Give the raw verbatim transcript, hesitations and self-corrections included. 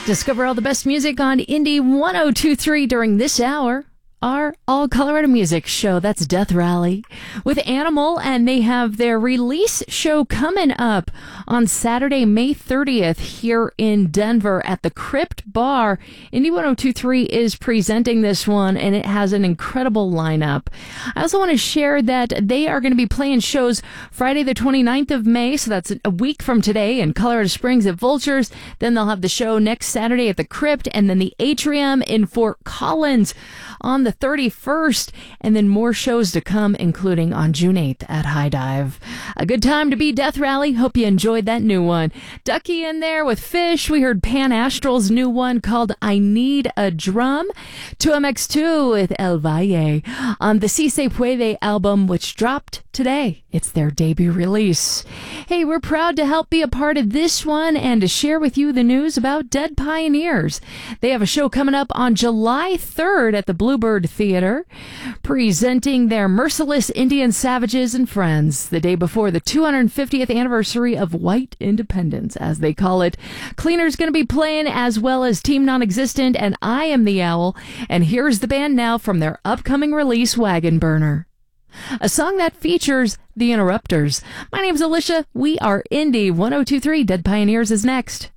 Discover all the best music on Indie one oh two point three during this hour. Our All Colorado Music show. That's Death Rally with Animal, and they have their release show coming up on Saturday, May thirtieth here in Denver at the Crypt Bar. Indie one oh two point three is presenting this one, and it has an incredible lineup. I also want to share that they are going to be playing shows Friday the twenty-ninth of May, so that's a week from today, in Colorado Springs at Vultures. Then they'll have the show next Saturday at the Crypt, and then the Atrium in Fort Collins on the thirty-first, and then more shows to come, including on June eighth at High Dive. A good time to be Death Rally. Hope you enjoyed that new one. Ducky in there with Fish. We heard Pan Astral's new one called I Need a Drum. two M X two with El Valle on the Si Se Puede album, which dropped today. It's their debut release. Hey, we're proud to help be a part of this one and to share with you the news about Dead Pioneers. They have a show coming up on July third at the Bluebird Theater, presenting their Merciless Indian Savages and Friends the day before the two hundred fiftieth anniversary of White Independence, as they call it. Cleaner's going to be playing, as well as Team Non-Existent and I Am the Owl. And here's the band now from their upcoming release, Wagon Burner, a song that features the Interrupters. My name's Alicia. We are Indie one oh two point three. Dead Pioneers is next.